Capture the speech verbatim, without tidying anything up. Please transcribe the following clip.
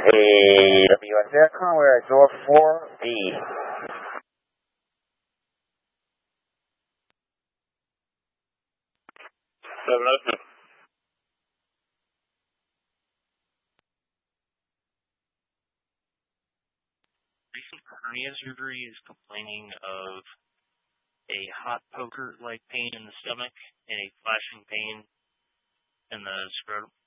A W S Aircon, we're at door four B. seven oh two. Recent hernia surgery is complaining of a hot poker-like pain in the stomach and a flashing pain in the scrotum.